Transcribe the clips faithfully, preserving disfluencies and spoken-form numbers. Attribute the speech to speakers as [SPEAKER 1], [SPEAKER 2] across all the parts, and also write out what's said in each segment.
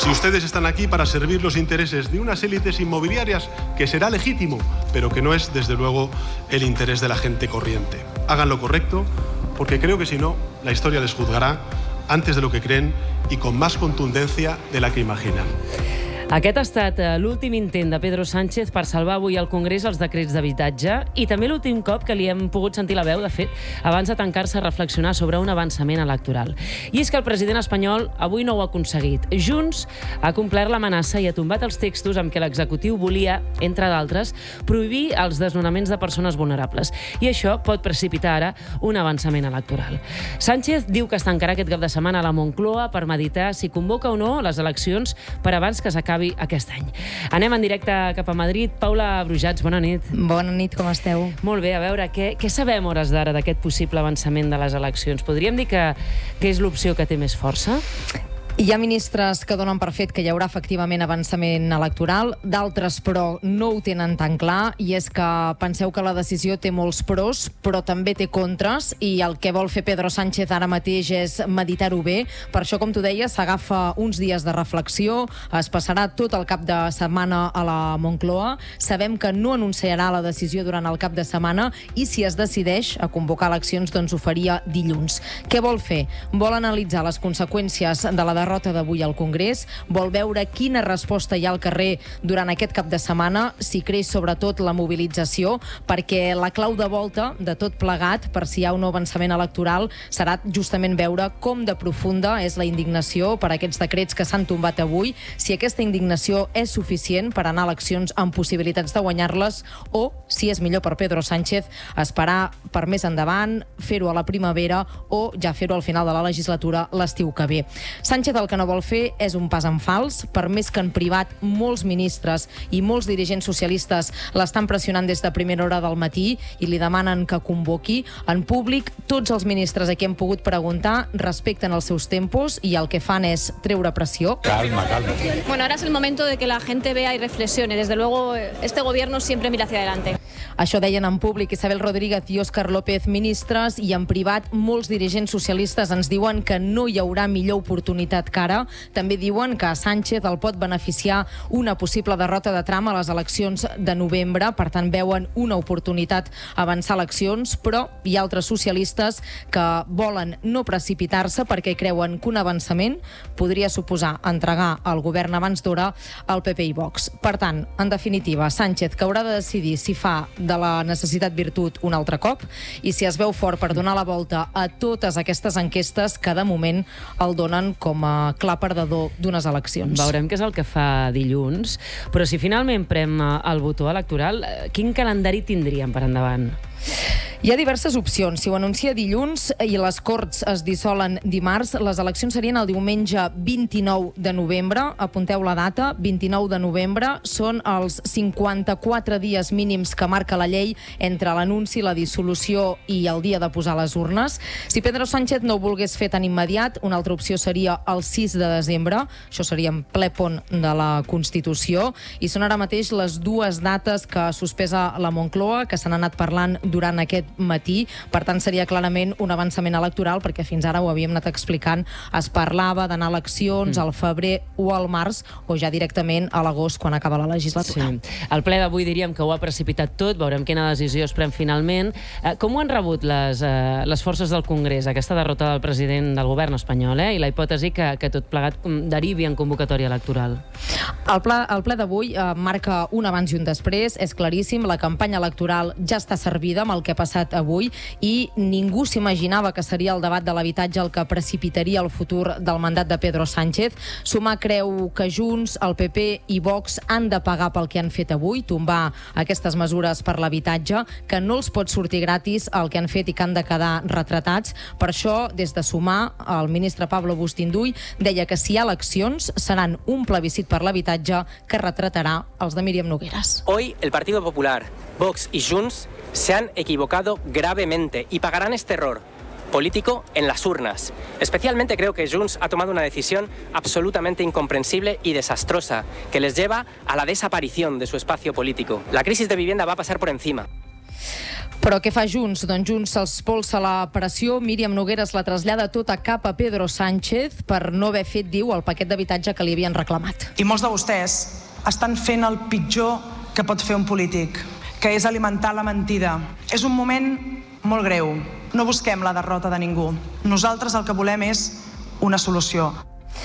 [SPEAKER 1] Si ustedes están aquí para servir los intereses de unas élites inmobiliarias, que será legítimo, pero que no es, desde luego, el interés de la gente corriente. Hagan lo correcto, porque creo que si no, la historia les juzgará antes de lo que creen y con más contundencia de la que imaginan.
[SPEAKER 2] Aquest ha estat l'últim intent de Pedro Sánchez per salvar avui al Congrés els decrets d'habitatge i també l'últim cop que li hem pogut sentir la veu, de fet, abans de tancar-se a reflexionar sobre un avançament electoral. I és que el president espanyol avui no ho ha aconseguit. Junts ha complert l'amenaça i ha tombat els textos amb què l'executiu volia, entre d'altres, prohibir els desnonaments de persones vulnerables. I això pot precipitar ara un avançament electoral. Sánchez diu que es tancarà aquest cap de setmana a la Moncloa per meditar si convoca o no les eleccions per abans que s'acabi aquest any. Anem en directe cap a Madrid. Paula Brujats, bona nit.
[SPEAKER 3] Bona nit, com esteu?
[SPEAKER 2] Molt bé, a veure, què, què sabem hores d'ara d'aquest possible avançament de les eleccions? Podríem dir que, que és l'opció que té més força?
[SPEAKER 3] Hi ha ministres que donen per fet que hi haurà efectivament avançament electoral, d'altres, però, no ho tenen tan clar, i és que penseu que la decisió té molts pros, però també té contres, i el que vol fer Pedro Sánchez ara mateix és meditar-ho bé. Per això, com tu deies, s'agafa uns dies de reflexió, es passarà tot el cap de setmana a la Moncloa. Sabem que no anunciarà la decisió durant el cap de setmana, i si es decideix a convocar eleccions, doncs ho faria dilluns. Què vol fer? Vol analitzar les conseqüències de la derrota d'avui al Congrés, vol veure quina resposta hi ha al carrer durant aquest cap de setmana, si creix sobretot la mobilització, perquè la clau de volta de tot plegat, per si hi ha un avançament electoral, serà justament veure com de profunda és la indignació per aquests decrets que s'han tombat avui, si aquesta indignació és suficient per anar a eleccions amb possibilitats de guanyar-les, o si és millor per Pedro Sánchez esperar per més endavant, fer-ho a la primavera o ja fer-ho al final de la legislatura l'estiu que ve. Sánchez el que no vol fer és un pas en fals, per més que en privat molts ministres i molts dirigents socialistes l'estan pressionant des de primera hora del matí i li demanen que convoqui. En públic, tots els ministres a qui hem pogut preguntar respecten els seus tempos i el que fan és treure pressió.
[SPEAKER 4] Calma, calma.
[SPEAKER 5] Bueno, ahora es el momento de que la gente vea y reflexione. Desde luego, este gobierno siempre mira hacia adelante.
[SPEAKER 3] Això deien en públic Isabel Rodríguez i Óscar López, ministres, i en privat molts dirigents socialistes ens diuen que no hi haurà millor oportunitat que ara. També diuen que a Sánchez el pot beneficiar una possible derrota de Trump a les eleccions de novembre, per tant veuen una oportunitat a avançar eleccions, però hi ha altres socialistes que volen no precipitar-se perquè creuen que un avançament podria suposar entregar el govern abans d'hora al P P i Vox. Per tant, en definitiva, Sánchez que haurà de decidir si fa de la necessitat virtut un altre cop i si es veu fort per donar la volta a totes aquestes enquestes que de moment el donen com a clar perdedor d'unes eleccions.
[SPEAKER 2] Veurem què és el que fa dilluns, però si finalment prem el botó electoral, quin calendari tindríem per endavant?
[SPEAKER 3] Hi ha diverses opcions. Si ho anuncia dilluns i les Corts es dissolen dimarts, les eleccions serien el diumenge vint-i-nou de novembre. Apunteu la data, vint-i-nou de novembre. Són els cinquanta-quatre dies mínims que marca la llei entre l'anunci, la dissolució i el dia de posar les urnes. Si Pedro Sánchez no ho volgués fer tan immediat, una altra opció seria el sis de desembre. Això seria en ple pont de la Constitució. I són ara mateix les dues dates que sospesa la Moncloa, que s'han anat parlant durant aquest matí. Per tant, seria clarament un avançament electoral, perquè fins ara ho havíem anat explicant. Es parlava d'anar a eleccions mm. al febrer o al març, o ja directament a l'agost, quan acaba la legislatura.
[SPEAKER 2] Sí. El ple d'avui diríem que ho ha precipitat tot, veurem quina decisió es pren finalment. Eh, com ho han rebut les, eh, les forces del Congrés, aquesta derrota del president del govern espanyol, eh? I la hipòtesi que, que tot plegat derivi en convocatòria electoral?
[SPEAKER 3] El ple, el ple d'avui eh, marca un abans i un després, és claríssim, la campanya electoral ja està servida amb el que ha passat avui i ningú s'imaginava que seria el debat de l'habitatge el que precipitaria el futur del mandat de Pedro Sánchez. Sumar creu que Junts, el P P i Vox han de pagar pel que han fet avui, tombar aquestes mesures per l'habitatge, que no els pot sortir gratis el que han fet i que han de quedar retratats. Per això, des de Sumar, el ministre Pablo Bustinduy deia que si hi ha eleccions seran un plebiscit per l'habitatge que retratarà els de Míriam Nogueras.
[SPEAKER 6] Hoy el Partido Popular, Vox y Junts se han equivocado gravemente y pagarán este error político en las urnas. Especialmente creo que Junts ha tomado una decisión absolutamente incomprensible y desastrosa que les lleva a la desaparición de su espacio político. La crisis de vivienda va a pasar por encima.
[SPEAKER 3] Però què fa Junts? Doncs Junts s'espolsa la pressió, Míriam Nogueras la trasllada tota cap a Pedro Sánchez per no haver fet, diu, el paquet d'habitatge que li havien reclamat.
[SPEAKER 4] I molts de vostès estan fent el pitjor que pot fer un polític, que és alimentar la mentida. És un moment molt greu. No busquem la derrota de ningú. Nosaltres el que volem és una solució.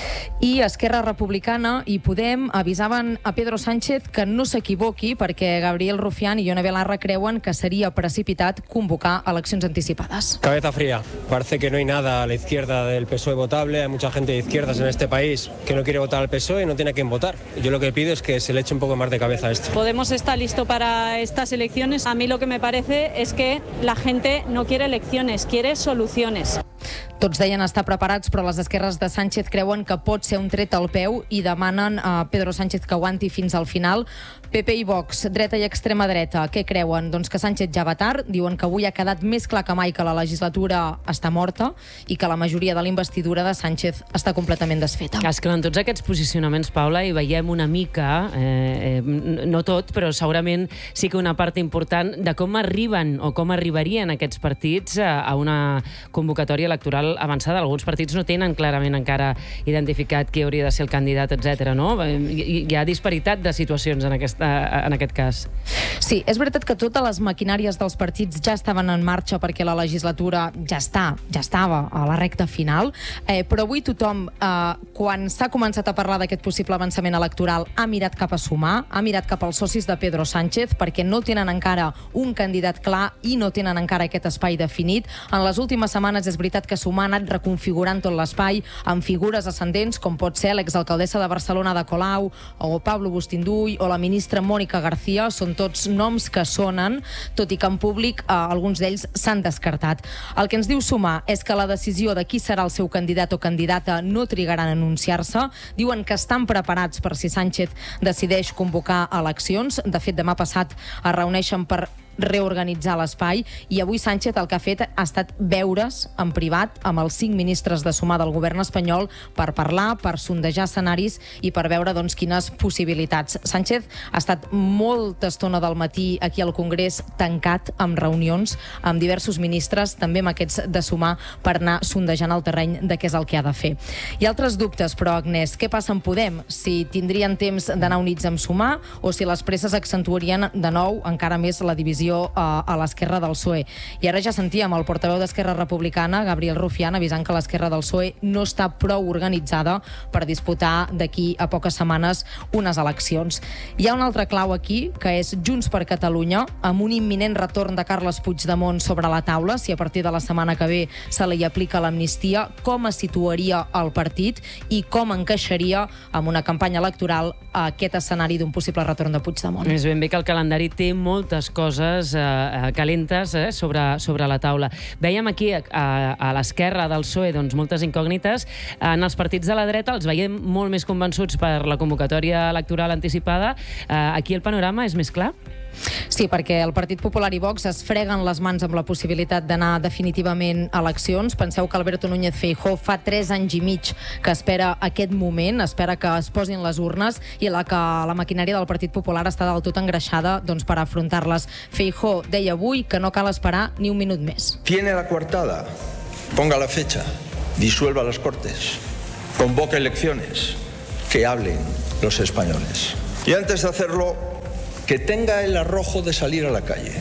[SPEAKER 3] I Esquerra Republicana i Podem avisaven a Pedro Sánchez que no s'equivoqui perquè Gabriel Rufián i Ione Belarra creuen que seria precipitat convocar eleccions anticipades.
[SPEAKER 7] Cabeza fría. Parece que no hay nada a la izquierda del P S O E votable. Hay mucha gente de izquierdas en este país que no quiere votar al P S O E y no tiene a quién votar. Yo lo que pido es que se le eche un poco más de cabeza a esto.
[SPEAKER 8] Podemos está listo para estas elecciones. A mí lo que me parece es que la gente no quiere elecciones, quiere soluciones.
[SPEAKER 3] Tots deien estar preparats, però les esquerres de Sánchez creuen que pot ser un tret al peu i demanen a Pedro Sánchez que aguanti fins al final. P P i Vox, dreta i extrema dreta, què creuen? Doncs que Sánchez ja va tard, diuen que avui ha quedat més clar que mai que la legislatura està morta i que la majoria de la investidura de Sánchez està completament desfeta.
[SPEAKER 2] És que en tots aquests posicionaments, Paula, hi veiem una mica, eh, eh, no tot, però segurament sí que una part important de com arriben o com arribarien aquests partits a, a una convocatòria electoral avançada. Alguns partits no tenen clarament encara identificat qui hauria de ser el candidat, etcètera, no? Hi, hi ha disparitat de situacions en, aquesta, en aquest cas.
[SPEAKER 3] Sí, és veritat que totes les maquinàries dels partits ja estaven en marxa perquè la legislatura ja està, ja estava a la recta final, eh, però avui tothom, eh, quan s'ha començat a parlar d'aquest possible avançament electoral, ha mirat cap a Sumar, ha mirat cap als socis de Pedro Sánchez, perquè no tenen encara un candidat clar i no tenen encara aquest espai definit. En les últimes setmanes és veritat que Sumar ha anat reconfigurant tot l'espai amb figures ascendents, com pot ser l'exalcaldessa de Barcelona de Colau, o Pablo Bustinduy, o la ministra Mònica García. Són tots noms que sonen, tot i que en públic eh, alguns d'ells s'han descartat. El que ens diu Sumar és que la decisió de qui serà el seu candidat o candidata no trigarà en anunciar-se. Diuen que estan preparats per si Sánchez decideix convocar eleccions. De fet, demà passat es reuneixen per reorganitzar l'espai i avui Sánchez el que ha fet ha estat veure's en privat amb els cinc ministres de Sumar del govern espanyol per parlar, per sondejar escenaris i per veure doncs, quines possibilitats. Sánchez ha estat molta estona del matí aquí al Congrés tancat amb reunions amb diversos ministres, també amb aquests de Sumar, per anar sondejant el terreny de què és el que ha de fer. Hi ha altres dubtes, però, Agnès, què passa amb Podem? Si tindrien temps d'anar units amb Sumar o si les presses accentuarien de nou encara més la divisió a, a l'esquerra del P S O E. I ara ja sentíem el portaveu d'Esquerra Republicana, Gabriel Rufián, avisant que l'esquerra del P S O E no està prou organitzada per disputar d'aquí a poques setmanes unes eleccions. Hi ha un altre clau aquí, que és Junts per Catalunya, amb un imminent retorn de Carles Puigdemont sobre la taula, si a partir de la setmana que ve se li aplica l'amnistia, com es situaria el partit i com encaixaria amb una campanya electoral a aquest escenari d'un possible retorn de Puigdemont.
[SPEAKER 2] És ben bé que el calendari té moltes coses eh, calentes eh, sobre, sobre la taula. Veiem aquí a, a l'esquerra del P S O E doncs, moltes incògnites. En els partits de la dreta els veiem molt més convençuts per la convocatòria electoral anticipada. Eh, aquí el panorama és més clar?
[SPEAKER 3] Sí, perquè el Partit Popular i Vox es freguen les mans amb la possibilitat d'anar definitivament a eleccions. Penseu que Alberto Núñez Feijóo fa tres anys i mig que espera aquest moment, espera que es posin les urnes i la que la maquinària del Partit Popular està del tot engreixada doncs, per afrontar-les. Feijóo deia avui que no cal esperar ni un minut més.
[SPEAKER 9] Tiene la coartada, ponga la fecha, disuelva las Cortes, convoque elecciones, que hablen los españoles. Y antes de hacerlo, que tenga el arrojo de salir a la calle.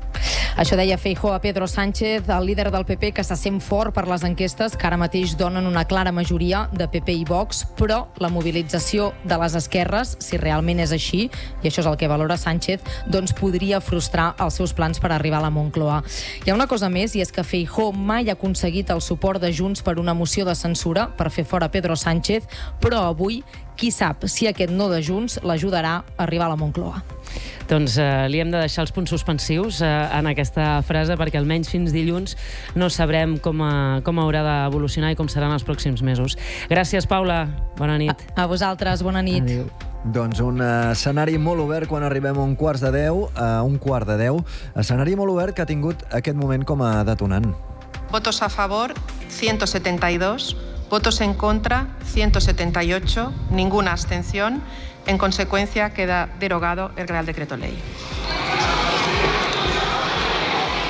[SPEAKER 3] Això deia Feijóo a Pedro Sánchez, el líder del P P, que se sent fort per les enquestes, que ara mateix donen una clara majoria de P P i Vox, però la mobilització de les esquerres, si realment és així, i això és el que valora Sánchez, doncs podria frustrar els seus plans per arribar a la Moncloa. Hi ha una cosa més, i és que Feijóo mai ha aconseguit el suport de Junts per una moció de censura per fer fora Pedro Sánchez, però avui qui sap si aquest no de Junts l'ajudarà a arribar a la Moncloa.
[SPEAKER 2] Doncs eh, li hem de deixar els punts suspensius eh, en aquesta frase, perquè almenys fins dilluns no sabrem com, a, com haurà d'evolucionar i com seran els pròxims mesos. Gràcies, Paula. Bona nit.
[SPEAKER 3] A, a vosaltres, bona nit.
[SPEAKER 2] Adéu.
[SPEAKER 10] Doncs un escenari molt obert quan arribem a un quart de deu, a un quart de deu. Escenari molt obert que ha tingut aquest moment com a detonant.
[SPEAKER 11] Votos a favor, ciento setenta y dos. Votos en contra, ciento setenta y ocho. Ninguna abstención. En consecuencia, queda derogado el Real Decreto Ley.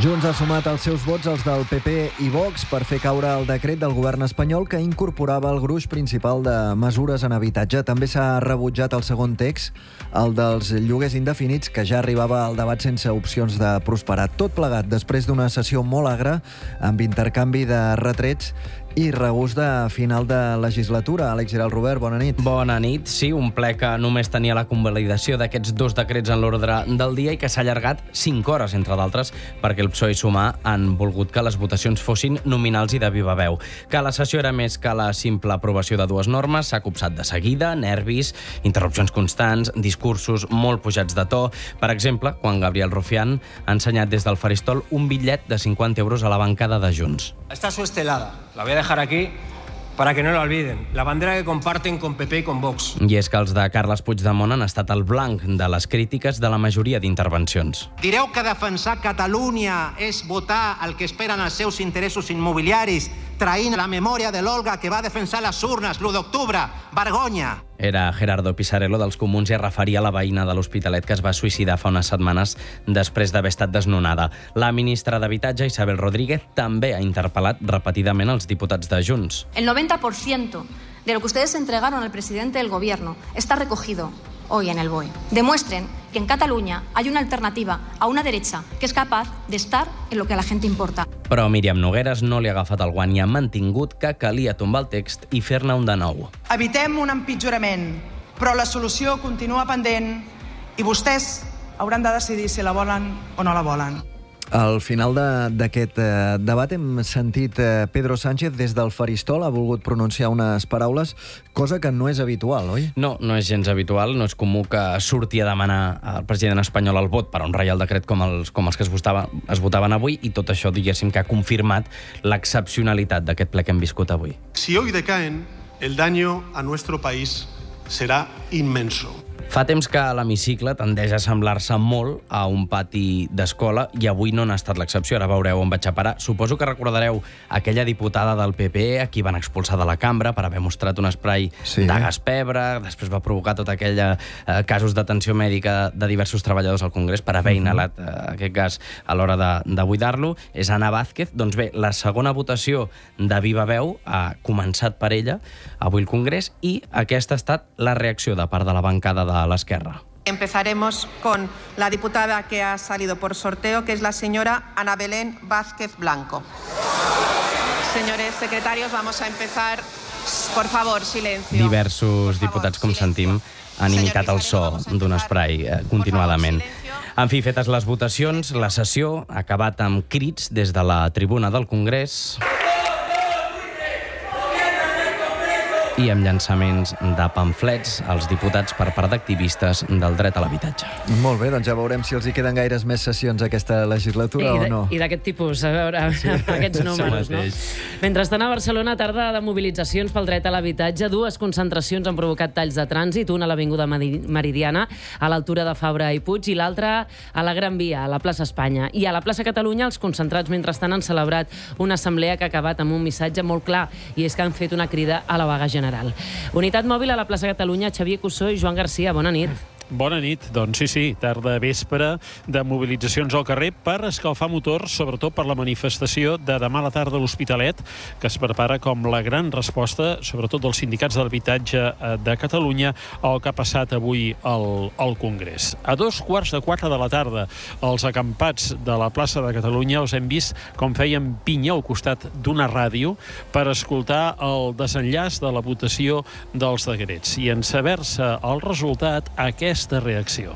[SPEAKER 10] Junts ha sumat els seus vots als del P P i Vox per fer caure el decret del govern espanyol que incorporava el gruix principal de mesures en habitatge. També s'ha rebutjat el segon text, el dels lloguers indefinits, que ja arribava al debat sense opcions de prosperar. Tot plegat després d'una sessió molt agra, amb intercanvi de retrets i regust de final de legislatura. Àlex Giral, Robert, bona nit.
[SPEAKER 12] Bona nit. Sí, un ple que només tenia la convalidació d'aquests dos decrets en l'ordre del dia i que s'ha allargat cinc hores, entre d'altres, perquè el P S O E i Sumar han volgut que les votacions fossin nominals i de viva veu. Que la sessió era més que la simple aprovació de dues normes, s'ha copsat de seguida, nervis, interrupcions constants, discursos molt pujats de to. Per exemple, quan Gabriel Rufián ha ensenyat des del faristol un bitllet de cinquanta euros a la bancada de Junts.
[SPEAKER 13] Está su estelada. La voy a dejar aquí para que no la olviden. La bandera que comparten con P P y con Vox.
[SPEAKER 12] I és que els de Carles Puigdemont han estat el blanc de les crítiques de la majoria d'intervencions.
[SPEAKER 14] Direu que defensar Catalunya és votar el que esperen els seus interessos immobiliaris, traint la memòria de l'Olga que va defensar les urnes l'u d'octubre. Vergonya!
[SPEAKER 12] Era Gerardo Pisarello dels Comuns i es referia a la veïna de l'Hospitalet que es va suïcidar fa unes setmanes després d'haver estat desnonada. La ministra d'Habitatge, Isabel Rodríguez, també ha interpel·lat repetidament els diputats de Junts.
[SPEAKER 15] El noventa por ciento de lo que ustedes entregaron al presidente del gobierno está recogido hoy en el B O E. Demuestren que en Cataluña hay una alternativa a una derecha que es capaz de estar en lo que a la gente importa.
[SPEAKER 12] Però Míriam Nogueras no li ha agafat el guany i ha mantingut que calia tombar el text i fer-ne un de nou.
[SPEAKER 4] Evitem un empitjorament, però la solució continua pendent i vostès hauran de decidir si la volen o no la volen.
[SPEAKER 10] Al final d'aquest eh, debat hem sentit eh, Pedro Sánchez des del faristol, ha volgut pronunciar unes paraules, cosa que no és habitual, oi?
[SPEAKER 12] No, no és gens habitual, no és comú que surti a demanar al president espanyol el vot per a un reial decret com els, com els que es, votava, es votaven avui, i tot això, diguéssim, que ha confirmat l'excepcionalitat d'aquest ple que hem viscut avui.
[SPEAKER 1] Si hoy decaen, el daño a nuestro país será inmenso.
[SPEAKER 12] Fa temps que l'hemicicle tendeix a semblar-se molt a un pati d'escola i avui no n'ha estat l'excepció. Ara veureu on vaig a parar. Suposo que recordareu aquella diputada del P P a qui van expulsar de la cambra per haver mostrat un spray sí. de gas pebre. Després va provocar tot aquell eh, casos d'atenció mèdica de diversos treballadors al Congrés per haver inhalat eh, aquest gas a l'hora de, de buidar-lo. És Ana Vázquez. Doncs bé, la segona votació de viva veu ha començat per ella avui al Congrés i aquesta ha estat la reacció de part de la bancada de l'esquerra.
[SPEAKER 11] Empezaremos con la diputada que ha salido por sorteo, que es la señora Ana Belén Vázquez Blanco. Señores secretarios, vamos a empezar. Por favor, silencio.
[SPEAKER 12] Diversos diputats, com sentim, han imitat el so d'un spray eh, continuadament. En fi, fetes les votacions, la sessió ha acabat amb crits des de la tribuna del Congrés i amb llançaments de pamflets als diputats per part d'activistes del dret a l'habitatge.
[SPEAKER 10] Molt bé, doncs ja veurem si els hi queden gaires més sessions aquesta legislatura o no.
[SPEAKER 2] I d'aquest tipus, a veure, sí. aquests números, no? Mentrestant, a Barcelona, tarda de mobilitzacions pel dret a l'habitatge. Dues concentracions han provocat talls de trànsit, una a l'Avinguda Meridiana, a l'altura de Fabra i Puig, i l'altra a la Gran Via, a la plaça Espanya. I a la plaça Catalunya, els concentrats, mentrestant, han celebrat una assemblea que ha acabat amb un missatge molt clar, i és que han fet una crida a la vaga general. Unitat mòbil a la plaça Catalunya, Xavier Cussó i Joan Garcia, bona nit.
[SPEAKER 16] Bona nit. Doncs sí, sí, tarda vespre de mobilitzacions al carrer per escalfar motors, sobretot per la manifestació de demà a la tarda a l'Hospitalet, que es prepara com la gran resposta, sobretot dels sindicats de l'habitatge de Catalunya, al que ha passat avui al, al Congrés. A dos quarts de quatre de la tarda, els acampats de la plaça de Catalunya els hem vist com feien pinya al costat d'una ràdio per escoltar el desenllaç de la votació dels decrets. I en saber-se el resultat, aquest aquesta reacció.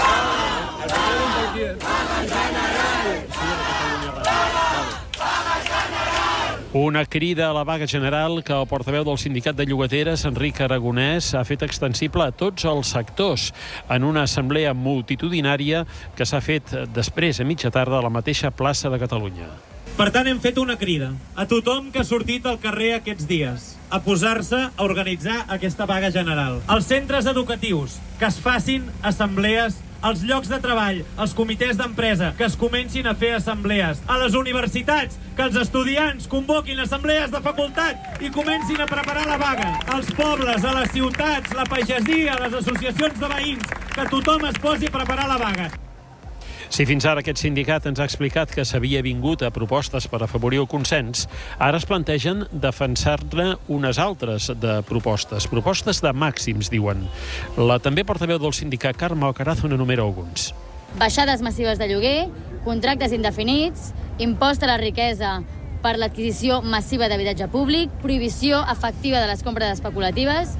[SPEAKER 16] Una crida a la vaga general que el portaveu del sindicat de llogateres, Enric Aragonès, ha fet extensible a tots els sectors en una assemblea multitudinària que s'ha fet després, a mitja tarda, a la mateixa plaça de Catalunya.
[SPEAKER 17] Per tant, hem fet una crida a tothom que ha sortit al carrer aquests dies a posar-se a organitzar aquesta vaga general. Als centres educatius, que es facin assemblees, als llocs de treball, als comitès d'empresa, que es comencin a fer assemblees, a les universitats, que els estudiants convoquin assemblees de facultat i comencin a preparar la vaga, als pobles, a les ciutats, la pagesia, les associacions de veïns, que tothom es posi a preparar la vaga.
[SPEAKER 16] Si fins ara aquest sindicat ens ha explicat que s'havia vingut a propostes per afavorir el consens, ara es plantegen defensar-ne unes altres de propostes. Propostes de màxims, diuen. La també portaveu del sindicat, Carme Alcarazo, n'enumera alguns.
[SPEAKER 18] Baixades massives de lloguer, contractes indefinits, impost a la riquesa per l'adquisició massiva d'habitatge públic, prohibició efectiva de les compres especulatives.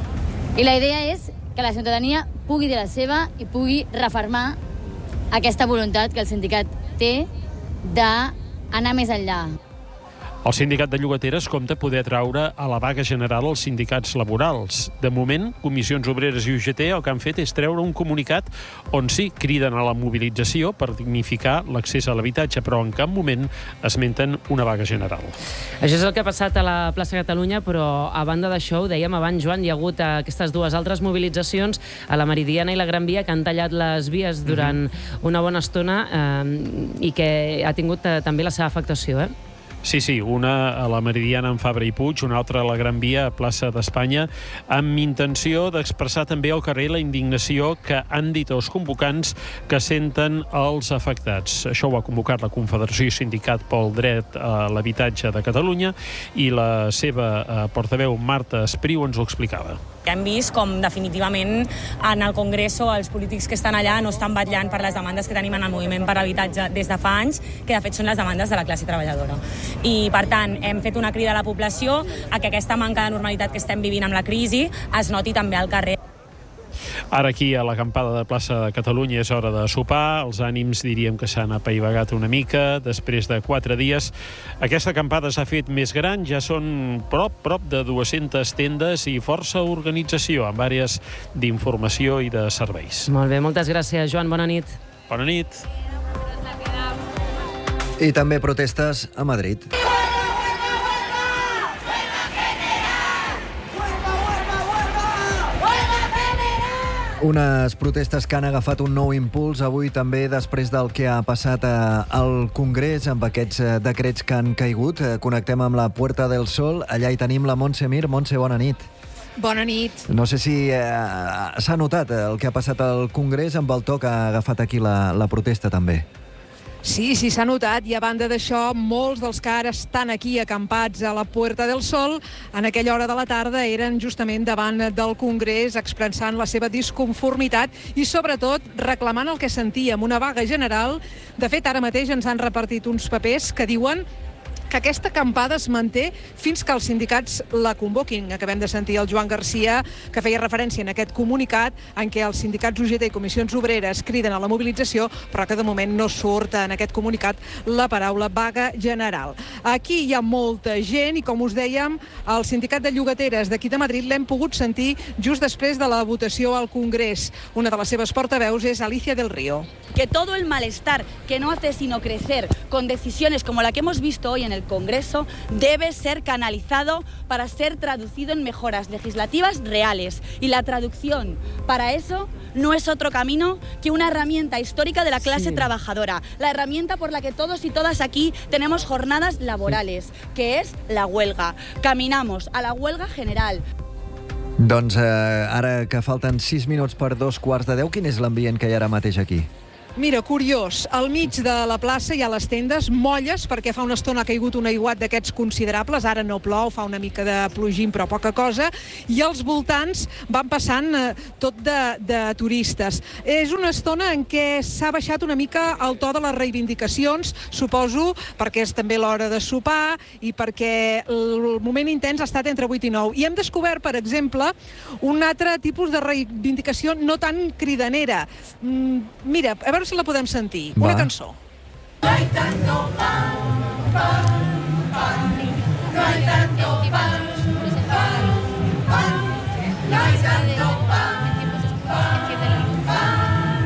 [SPEAKER 18] I la idea és que la ciutadania pugui dir la seva i pugui refermar aquesta voluntat que el sindicat té d'anar més enllà.
[SPEAKER 16] El sindicat de llogateres compta poder atraure a la vaga general els sindicats laborals. De moment, Comissions Obreres i U G T el que han fet és treure un comunicat on sí criden a la mobilització per dignificar l'accés a l'habitatge, però en cap moment esmenten una vaga general.
[SPEAKER 2] Això és el que ha passat a la plaça Catalunya, però a banda d'això, ho dèiem abans, Joan, hi ha hagut aquestes dues altres mobilitzacions a la Meridiana i la Gran Via que han tallat les vies durant una bona estona eh, i que ha tingut eh, també la seva afectació, eh?
[SPEAKER 16] Sí, sí, una a la Meridiana amb Fabra i Puig, una altra a la Gran Via, a plaça d'Espanya, amb intenció d'expressar també al carrer la indignació que han dit els convocants que senten els afectats. Això ho ha convocat la Confederació Sindicat pel Dret a l'Habitatge de Catalunya i la seva eh, portaveu Marta Espriu ens ho explicava.
[SPEAKER 19] Hem vist com definitivament en el Congreso els polítics que estan allà no estan batllant per les demandes que tenim en el moviment per l'habitatge des de fa anys, que de fet són les demandes de la classe treballadora. I per tant hem fet una crida a la població a que aquesta manca de normalitat que estem vivint amb la crisi es noti també al carrer.
[SPEAKER 16] Ara aquí a l'acampada de plaça de Catalunya és hora de sopar, els ànims diríem que s'han apaivagat una mica després de quatre dies. Aquesta acampada s'ha fet més gran, ja són prop, prop de dues-centes tendes i força organització amb àrees d'informació i de serveis.
[SPEAKER 2] Molt bé, moltes gràcies, Joan, bona nit.
[SPEAKER 16] Bona nit.
[SPEAKER 10] I també protestes a Madrid. Unes protestes que han agafat un nou impuls avui també després del que ha passat al Congrés amb aquests decrets que han caigut. Connectem amb la Puerta del Sol. Allà hi tenim la Montse Mir. Montse, bona nit.
[SPEAKER 20] Bona nit.
[SPEAKER 10] No sé si eh, s'ha notat el que ha passat al Congrés amb el to que ha agafat aquí la, la protesta també.
[SPEAKER 20] Sí, sí, s'ha notat, i a banda d'això, molts dels que ara estan aquí acampats a la Puerta del Sol, en aquella hora de la tarda eren justament davant del Congrés expressant la seva disconformitat i sobretot reclamant el que sentíem, una vaga general. De fet, ara mateix ens han repartit uns papers que diuen que aquesta acampada es manté fins que els sindicats la convoquin. Acabem de sentir el Joan Garcia, que feia referència en aquest comunicat en què els sindicats U G T i Comissions Obreres criden a la mobilització, però que de moment no surt en aquest comunicat la paraula vaga general. Aquí hi ha molta gent i, com us dèiem, el sindicat de llogateres d'aquí de Madrid l'hem pogut sentir just després de la votació al Congrés. Una de les seves portaveus és Alicia del Río.
[SPEAKER 21] Que todo el malestar que no hace sino crecer con decisiones como la que hemos visto hoy en el Congreso debe ser canalizado para ser traducido en mejoras legislativas reales. Y la traducción para eso no es otro camino que una herramienta histórica de la clase sí. trabajadora. La herramienta por la que todos y todas aquí tenemos jornadas laborales, que es la huelga. Caminamos a la huelga general.
[SPEAKER 10] Doncs eh, ara que falten sis minuts per dos quarts de deu, quin és l'ambient que hi ha ara mateix aquí?
[SPEAKER 20] Mira, curiós, al mig de la plaça hi ha les tendes molles perquè fa una estona ha caigut un aiguat d'aquests considerables, ara no plou, fa una mica de plogim però poca cosa, i als voltants van passant eh, tot de, de turistes. És una estona en què s'ha baixat una mica el to de les reivindicacions, suposo perquè és també l'hora de sopar i perquè el moment intens ha estat entre vuit i nou. I hem descobert, per exemple, un altre tipus de reivindicació no tan cridanera. Mm, mira, a veure si la podem sentir. Va. Una cançó. No hay tanto pan, pan, pan, no hay tanto pan, pan, pan, no hay tanto pan, pan, pan.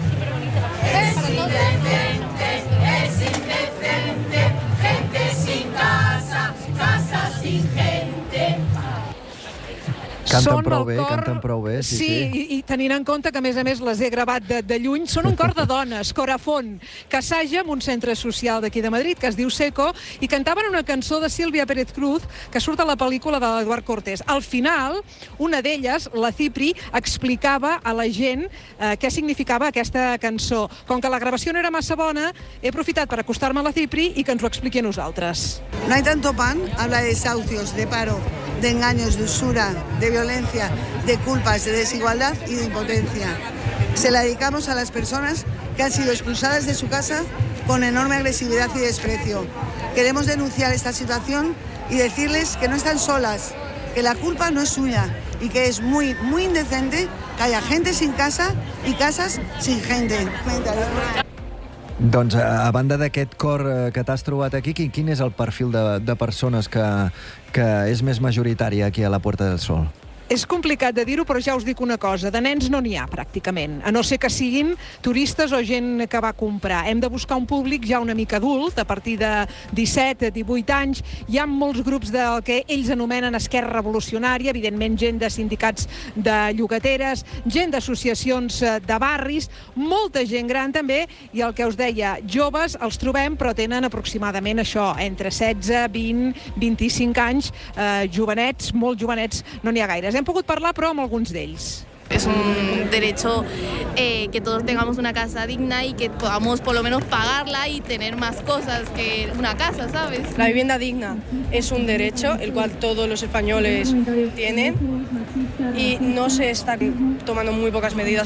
[SPEAKER 20] Es indecente, es indecente, gente sin casa, casa sin gente.
[SPEAKER 10] Canten prou bé, canten prou bé, sí,
[SPEAKER 20] sí.
[SPEAKER 10] sí.
[SPEAKER 20] I, i tenint en compte que, a més a més, les he gravat de, de lluny, són un cor de dones, Corafón, que assaja en un centre social d'aquí de Madrid, que es diu Seco, i cantaven una cançó de Sílvia Pérez Cruz, que surt a la pel·lícula de l'Eduard Cortés. Al final, una d'elles, la Cipri, explicava a la gent eh, què significava aquesta cançó. Com que la gravació no era massa bona, he aprofitat per acostar-me a la Cipri i que ens ho expliqui a nosaltres.
[SPEAKER 5] No hay tanto pan, habla de desahucios, de paro, de engaños, de usura, de violencia, de culpas, de desigualdad y de impotencia. Se la dedicamos a las personas que han sido expulsadas de su casa con enorme agresividad y desprecio. Queremos denunciar esta situación y decirles que no están solas, que la culpa no es suya y que es muy, muy indecente que haya gente sin casa y casas sin gente.
[SPEAKER 10] Doncs, a banda d'aquest cor que t'has trobat aquí, quin, quin és el perfil de, de persones que, que és més majoritari aquí a la Puerta del Sol?
[SPEAKER 20] És complicat de dir-ho, però ja us dic una cosa. De nens no n'hi ha, pràcticament. A no ser que siguin turistes o gent que va comprar. Hem de buscar un públic ja una mica adult, a partir de disset a divuit anys. Hi ha molts grups del que ells anomenen Esquerra Revolucionària, evidentment gent de sindicats de llogateres, gent d'associacions de barris, molta gent gran també, i el que us deia, joves els trobem, però tenen aproximadament això, entre setze, vint, vint-i-cinc anys, eh, jovenets, molt jovenets, no n'hi ha gaires. Hem pogut parlar, però, amb alguns d'ells.
[SPEAKER 22] Es un derecho eh, que todos tengamos una casa digna y que podamos por lo menos pagarla y tener más cosas que una casa, ¿sabes?
[SPEAKER 23] La vivienda digna es un derecho, el cual todos los españoles tienen, y no se están tomando muy pocas medidas.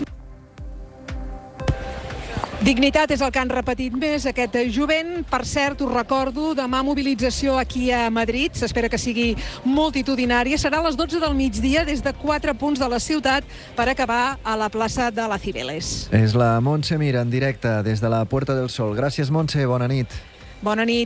[SPEAKER 20] Dignitat és el que han repetit més aquest jovent. Per cert, us recordo, demà mobilització aquí a Madrid. S'espera que sigui multitudinària. Serà a les dotze del migdia des de quatre punts de la ciutat per acabar a la plaça de la Cibeles.
[SPEAKER 10] És la Montse Mir en directe des de la Puerta del Sol. Gràcies, Montse. Bona nit.
[SPEAKER 20] Bona nit.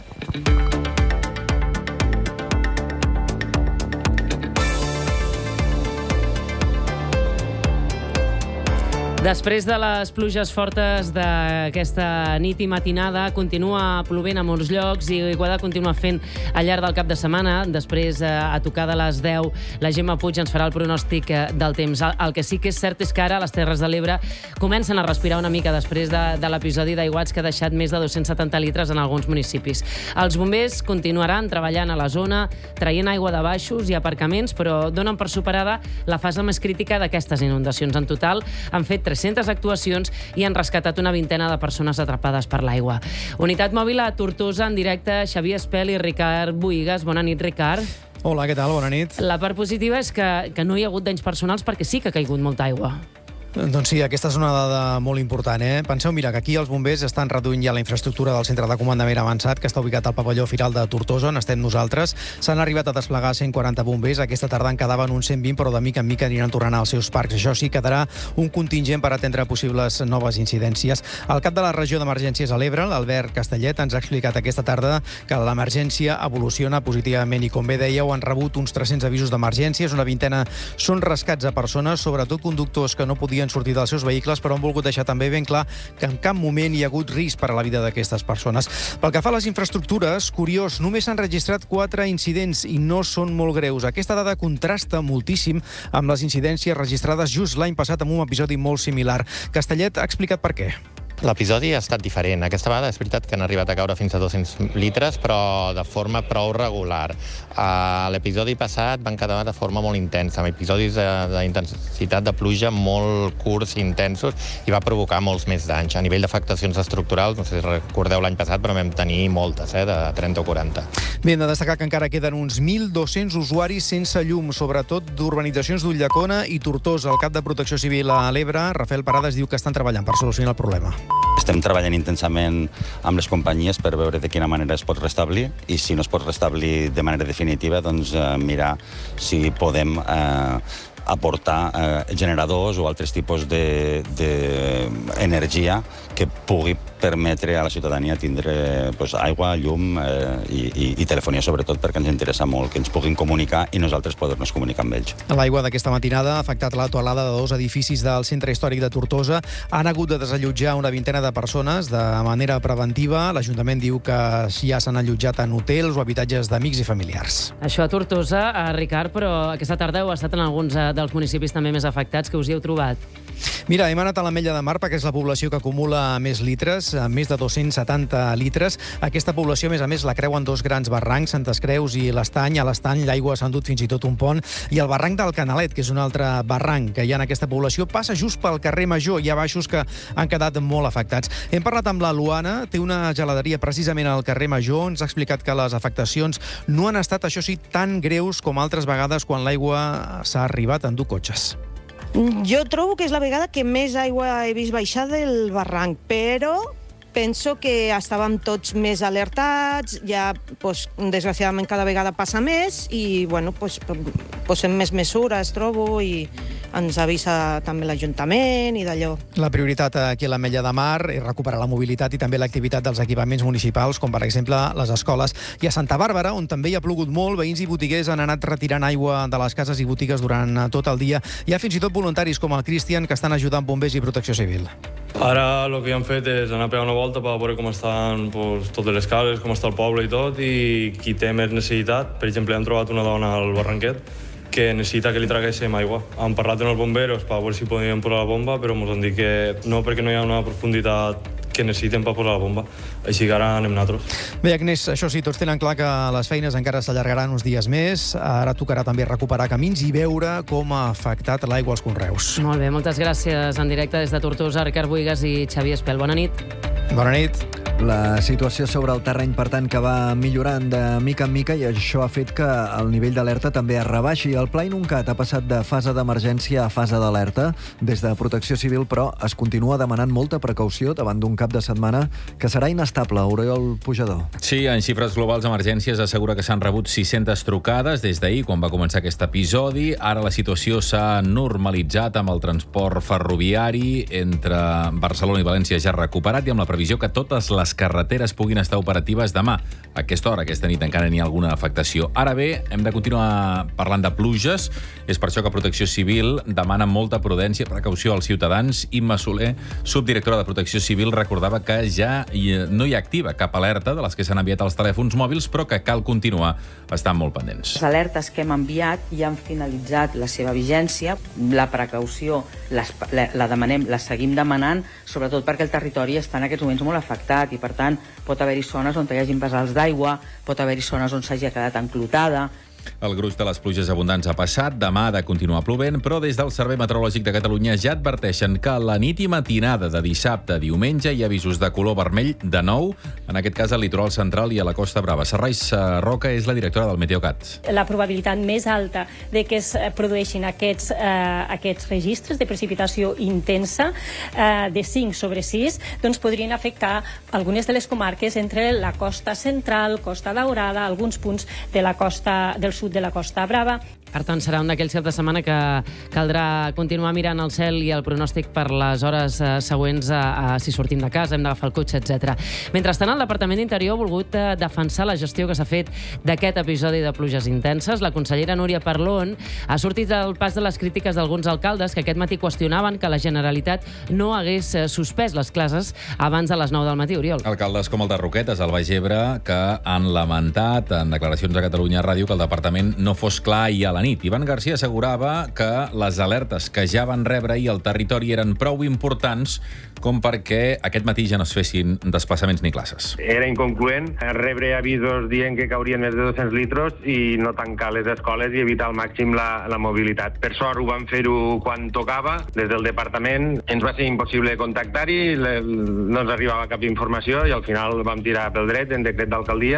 [SPEAKER 2] Després de les pluges fortes d'aquesta nit i matinada, continua plovent a molts llocs i Igualada continua fent al llarg del cap de setmana. Després, a tocar de les deu, la Gemma Puig ens farà el pronòstic del temps. El que sí que és cert és que ara les Terres de l'Ebre comencen a respirar una mica després de, de l'episodi d'aiguats que ha deixat més de dos-cents setanta litres en alguns municipis. Els bombers continuaran treballant a la zona, traient aigua de baixos i aparcaments, però donen per superada la fase més crítica d'aquestes inundacions. En total, han fet tres-centes actuacions i han rescatat una vintena de persones atrapades per l'aigua. Unitat mòbil a Tortosa, en directe, Xavier Espel i Ricard Bohigas. Bona nit, Ricard.
[SPEAKER 24] Hola, què tal? Bona nit.
[SPEAKER 2] La part positiva és que, que no hi ha hagut danys personals perquè sí que ha caigut molta aigua.
[SPEAKER 24] Doncs sí, aquesta és una dada molt important, eh? Penseu, mira, que aquí els bombers estan reduint ja la infraestructura del centre de comandament avançat, que està ubicat al pavelló Firal de Tortosa, on estem nosaltres. S'han arribat a desplegar cent quaranta bombers. Aquesta tarda en quedaven uns cent vint, però de mica en mica aniran tornant als seus parcs. Això sí, quedarà un contingent per atendre possibles noves incidències. El cap de la regió d'emergències a l'Ebre, l'Albert Castellet, ens ha explicat aquesta tarda que l'emergència evoluciona positivament i, com bé dèieu, han rebut uns tres-cents avisos d'emergències. Una vintena són rescats a persones, sobretot conductors que no podien sortir dels seus vehicles, però han volgut deixar també ben clar que en cap moment hi ha hagut risc per a la vida d'aquestes persones. Pel que fa a les infraestructures, curiós, només s'han registrat quatre incidents i no són molt greus. Aquesta dada contrasta moltíssim amb les incidències registrades just l'any passat amb un episodi molt similar. Castellet ha explicat per què.
[SPEAKER 25] L'episodi ha estat diferent. Aquesta vegada és veritat que han arribat a caure fins a dos-cents litres, però de forma prou regular. A l'episodi passat van quedar de forma molt intensa, amb episodis d'intensitat de pluja molt curts i intensos, i va provocar molts més danys. A nivell d'afectacions estructurals, no sé si recordeu l'any passat, però vam tenir moltes, eh, de trenta o quaranta.
[SPEAKER 24] Bé, hem de destacar que encara queden uns mil dos-cents usuaris sense llum, sobretot d'urbanitzacions d'Ulldecona i Tortosa. El cap de Protecció Civil a l'Ebre, Rafael Parades, diu que estan treballant per solucionar el problema.
[SPEAKER 26] Estem treballant intensament amb les companyies per veure de quina manera es pot restablir, i si no es pot restablir de manera definitiva, doncs eh, mirar si podem eh, aportar eh, generadors o altres tipus d'energia que pugui permetre a la ciutadania tindre pues, aigua, llum eh, i, i, i telefonia, sobretot, perquè ens interessa molt que ens puguin comunicar i nosaltres poder-nos comunicar amb ells.
[SPEAKER 24] L'aigua d'aquesta matinada ha afectat la toalada de dos edificis del centre històric de Tortosa. Han hagut de desallotjar una vintena de persones de manera preventiva. L'Ajuntament diu que ja s'han allotjat en hotels o habitatges d'amics i familiars.
[SPEAKER 2] Això a Tortosa, a Ricard, però aquesta tarda heu estat en alguns dels municipis també més afectats. Que us hi heu trobat?
[SPEAKER 24] Mira, hem anat a l'Ametlla de Mar perquè és la població que acumula més litres, més de dos-cents setanta litres. Aquesta població, a més a més, la creuen dos grans barrancs, Santes Creus i l'Estany. A l'Estany l'aigua s'ha endut fins i tot un pont. I el barranc del Canalet, que és un altre barranc que hi ha en aquesta població, passa just pel carrer Major. Hi ha baixos que han quedat molt afectats. Hem parlat amb la Luana, té una geladeria precisament al carrer Major. Ens ha explicat que les afectacions no han estat, això sí, tan greus com altres vegades quan l'aigua s'ha arribat a endur cotxes.
[SPEAKER 3] Jo trobo que és la vegada que més aigua he vist baixar del barranc, però penso que estàvem tots més alertats, ja, pues, desgraciadament, cada vegada passa més i, bueno, pues, posem més mesures, trobo, i ens avisa també l'Ajuntament i d'allò.
[SPEAKER 24] La prioritat aquí a l'Ametlla de Mar és recuperar la mobilitat i també l'activitat dels equipaments municipals, com per exemple les escoles. I a Santa Bàrbara, on també hi ha plogut molt, veïns i botiguers han anat retirant aigua de les cases i botigues durant tot el dia. Hi ha fins i tot voluntaris com el Cristian que estan ajudant bombers i protecció civil.
[SPEAKER 6] Ara el que hem fet és anar a pegar una volta per veure com estan pues, totes les cases, com està el poble i tot, i qui té més necessitat. Per exemple, hem trobat una dona al Barranquet que necessita que li traguéssim aigua. Hem parlat amb els bomberos per veure si podíem posar la bomba, però ens han dit que no, perquè no hi ha una profunditat que necessiten per posar la bomba. Així que ara anem nosaltres.
[SPEAKER 24] Bé, Agnès, això sí, tots tenen clar que les feines encara s'allargaran uns dies més. Ara tocarà també recuperar camins i veure com ha afectat l'aigua als conreus.
[SPEAKER 2] Molt bé, moltes gràcies. En directe des de Tortosa, Ricard Buigas i Xavier Espel. Bona nit.
[SPEAKER 24] Bona nit.
[SPEAKER 10] La situació sobre el terreny, per tant, que va millorant de mica en mica i això ha fet que el nivell d'alerta també es rebaixi. El Pla Inuncat ha passat de fase d'emergència a fase d'alerta. Des de Protecció Civil, però, es continua demanant molta precaució davant d'un cap de setmana que serà inestable. Oriol Pujador.
[SPEAKER 7] Sí, en xifres globals, Emergències assegura que s'han rebut sis-centes trucades des d'ahir, quan va començar aquest episodi. Ara la situació s'ha normalitzat amb el transport ferroviari entre Barcelona i València ja recuperat i amb la previsió que totes les carreteres puguin estar operatives demà. A aquesta hora, aquesta nit, encara n'hi ha alguna afectació. Ara bé, hem de continuar parlant de pluges. És per això que Protecció Civil demana molta prudència i precaució als ciutadans. Imma Soler, subdirectora de Protecció Civil, recordava que ja no hi ha activa cap alerta de les que s'han enviat als telèfons mòbils, però que cal continuar estant molt pendents.
[SPEAKER 8] Les alertes que hem enviat ja han finalitzat la seva vigència. La precaució les, la, la demanem, la seguim demanant, sobretot perquè el territori està en aquests moments molt afectat i, per tant, pot haver-hi zones on hi hagi vessals d'aigua, pot haver-hi zones on s'hagi quedat enclotada.
[SPEAKER 7] El gruix de les pluges abundants ha passat, demà ha de continuar plovent, però des del Servei Meteorològic de Catalunya ja adverteixen que a la nit i matinada de dissabte a diumenge hi ha avisos de color vermell de nou, en aquest cas al litoral central i a la Costa Brava. Serrais Roca és la directora del Meteocat.
[SPEAKER 9] La probabilitat més alta de que es produeixin aquests, eh, aquests registres de precipitació intensa eh, de cinc sobre sis doncs podrien afectar algunes de les comarques entre la costa central, Costa Daurada, alguns punts de la costa del sud de la Costa Brava.
[SPEAKER 2] Per tant, serà un d'aquells caps de setmana que caldrà continuar mirant el cel i el pronòstic per les hores eh, següents a, a si sortim de casa, hem d'agafar el cotxe, etcètera. Mentrestant, el Departament d'Interior ha volgut eh, defensar la gestió que s'ha fet d'aquest episodi de pluges intenses. La consellera Núria Parlon ha sortit al pas de les crítiques d'alguns alcaldes que aquest matí qüestionaven que la Generalitat no hagués eh, suspès les classes abans de les nou del matí, Oriol.
[SPEAKER 7] Alcaldes com el de Roquetes, al Baix Ebre, que han lamentat en declaracions a Catalunya Ràdio que el departament no fos clar i a la nit. Ivan García assegurava que les alertes que ja van rebre i el territori eren prou importants com perquè aquest matí ja no es fessin desplaçaments ni classes.
[SPEAKER 13] Era inconcloent rebre avisos dient que caurien més de dos-cents litres i no tancar les escoles i evitar al màxim la, la mobilitat. Per sort ho vam fer-ho quan tocava. Des del departament ens va ser impossible contactar-hi, no ens arribava cap informació i al final vam tirar pel dret en decret d'alcaldia.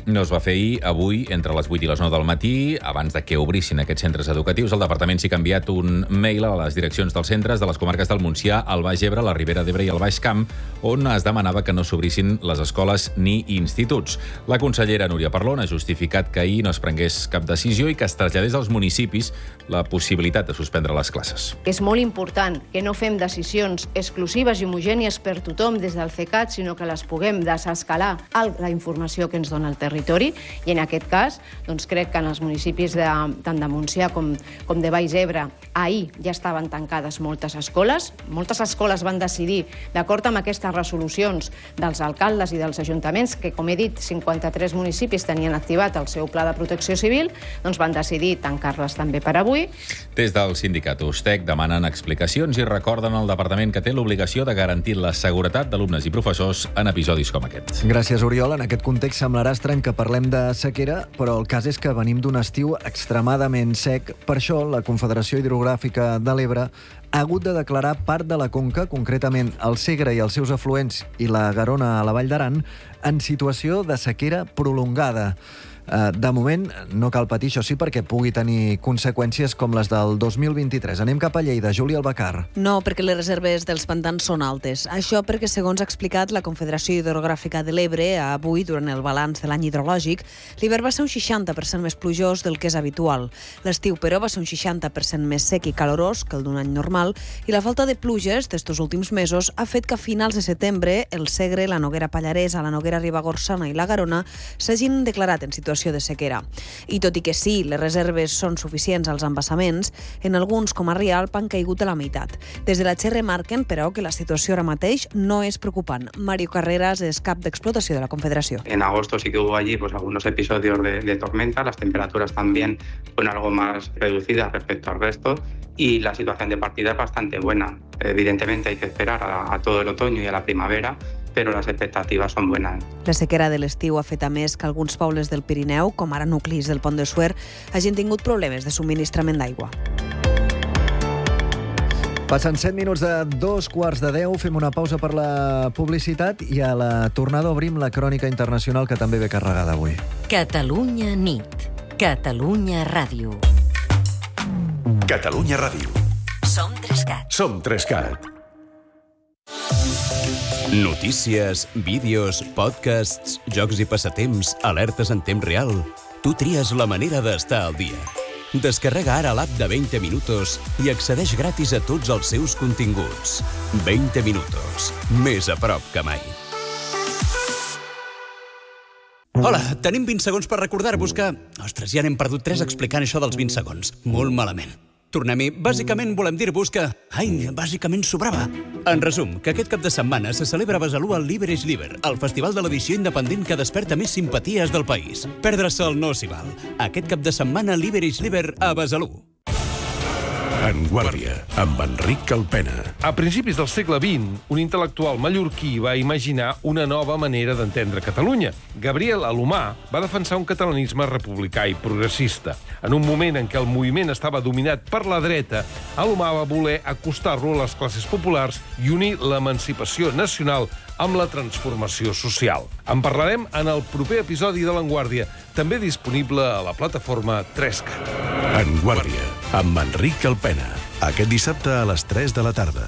[SPEAKER 7] No es va fer ahir, avui, entre les vuit i les nou del matí, abans de que obrissin aquests centres educatius, el departament s'hi ha enviat un mail a les direccions dels centres de les comarques del Montsià, el Baix Ebre, la Ribera d'Ebre i el Baix Camp, on es demanava que no s'obrissin les escoles ni instituts. La consellera Núria Parlon ha justificat que ahir no es prengués cap decisió i que es traslladés als municipis la possibilitat de suspendre les classes.
[SPEAKER 1] És molt important que no fem decisions exclusives i homogènies per tothom des del CECAT, sinó que les puguem desescalar a la informació que ens dona el territori, i en aquest cas doncs crec que en els municipis de, tant de Montsià com, com de Baix Ebre ahir ja estaven tancades moltes escoles. Moltes escoles van decidir, d'acord amb aquestes resolucions dels alcaldes i dels ajuntaments, que com he dit, cinquanta-tres municipis tenien activat el seu pla de protecció civil, doncs van decidir tancar-les també per avui.
[SPEAKER 7] Des del sindicat USTEC demanen explicacions i recorden al departament que té l'obligació de garantir la seguretat d'alumnes i professors en episodis com aquest.
[SPEAKER 10] Gràcies, Oriol. En aquest context semblarà estrany que parlem de sequera, però el cas és que venim d'un estiu extremadament sec. Per això, la Confederació Hidrogràfica de l'Ebre ha hagut de declarar part de la conca, concretament el Segre i els seus afluents i la Garona a la Vall d'Aran, en situació de sequera prolongada. De moment, no cal patir, això sí, perquè pugui tenir conseqüències com les del dos mil vint-i-tres. Anem cap a Lleida. Júlia Albacar.
[SPEAKER 4] No, perquè les reserves dels pantans són altes. Això perquè, segons ha explicat la Confederació Hidrogràfica de l'Ebre, avui, durant el balanç de l'any hidrològic, l'hivern va ser un seixanta per cent més plujós del que és habitual. L'estiu, però, va ser un seixanta per cent més sec i calorós que el d'un any normal, i la falta de pluges d'estos últims mesos ha fet que a finals de setembre el Segre, la Noguera Pallaresa, la Noguera Ribagorçana i la Garona s'hagin declarat en situació de sequera. I tot i que sí, les reserves són suficients als embassaments, en alguns, com a Rialp, han caigut a la meitat. Des de la Che remarquen, però, que la situació ara mateix no és preocupant. Mario Carreras és cap d'explotació de la Confederació.
[SPEAKER 11] En agosto sí que hubo allí pues, algunos episodios de, de tormenta, las temperaturas también fueron algo más reducidas respecto al resto y la situación de partida es bastante buena. Evidentemente hay que esperar a, a todo el otoño y a la primavera, però les expectatives són bones.
[SPEAKER 4] La sequera de l'estiu ha fet a més que alguns pobles del Pirineu, com ara nuclis del Pont de Suert, hagin tingut problemes de subministrament d'aigua.
[SPEAKER 10] Passen set minuts de dos quarts de deu, fem una pausa per la publicitat i a la tornada obrim la crònica internacional que també ve carregada avui.
[SPEAKER 12] Catalunya nit. Catalunya Ràdio.
[SPEAKER 14] Catalunya Ràdio.
[SPEAKER 12] Som Trescat.
[SPEAKER 14] Som Trescat.
[SPEAKER 15] Notícies, vídeos, podcasts, jocs i passatemps, alertes en temps real. Tu tries la manera d'estar al dia. Descarrega ara l'app de veinte minutos i accedeix gratis a tots els seus continguts. veinte minutos. Més a prop que mai.
[SPEAKER 27] Hola, tenim vint segons per recordar-vos que... Ostres, ja n'hem perdut tres explicant això dels vint segons. Molt malament. Tornem-hi. Bàsicament volem dir-vos que... Ai, bàsicament sobrava. En resum, que aquest cap de setmana se celebra a Besalú el Liber és Liber, el festival de l'edició independent que desperta més simpaties del país. Perdre-se'l no s'hi val. Aquest cap de setmana Liber és Liber a Besalú.
[SPEAKER 14] En Guàrdia, amb Enric Calpena.
[SPEAKER 28] A principis del segle vint, un intel·lectual mallorquí va imaginar una nova manera d'entendre Catalunya. Gabriel Alomar va defensar un catalanisme republicà i progressista. En un moment en què el moviment estava dominat per la dreta, Alomar va voler acostar-lo a les classes populars i unir l'emancipació nacional amb la transformació social. En parlarem en el proper episodi de l'Enguàrdia, també disponible a la plataforma Trescat.
[SPEAKER 14] En Guàrdia, amb Enric Calpena. Aquest dissabte a les tres de la tarda.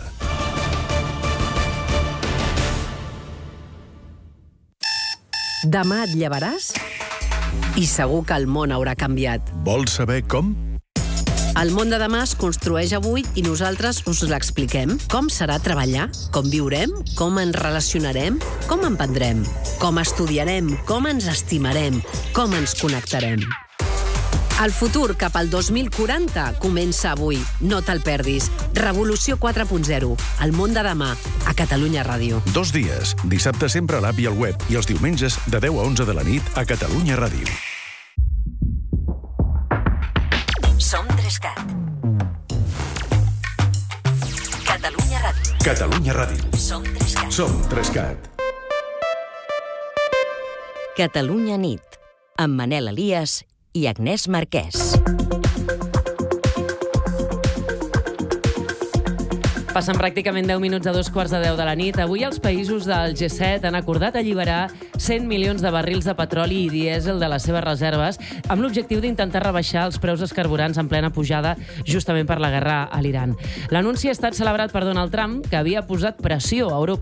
[SPEAKER 29] Demà et llevaràs i segur que el món haurà canviat.
[SPEAKER 14] Vols saber com?
[SPEAKER 29] El món de demà es construeix avui i nosaltres us l'expliquem. Com serà treballar? Com viurem? Com ens relacionarem? Com emprendrem? Com estudiarem? Com ens estimarem? Com ens connectarem? El futur cap al dos mil quaranta comença avui. No te'l perdis. Revolució quatre punt zero. El món de demà. A Catalunya Ràdio.
[SPEAKER 14] Dos dies. Dissabte sempre a l'app i al web. I els diumenges de deu a onze de la nit a Catalunya Ràdio.
[SPEAKER 12] Som Trescat. Catalunya Ràdio.
[SPEAKER 14] Catalunya Ràdio.
[SPEAKER 12] Som Trescat.
[SPEAKER 14] Som Trescat.
[SPEAKER 12] Catalunya nit. Amb Manel Elias i Agnès Marquès.
[SPEAKER 2] Passen pràcticament deu minuts a dos quarts de deu de la nit. Avui els països del G set han acordat alliberar cent milions de barrils de petroli i dièsel de les seves reserves amb l'objectiu d'intentar rebaixar els preus dels carburants en plena pujada justament per la guerra a l'Iran. L'anunci ha estat celebrat per Donald Trump, que havia posat pressió a Europa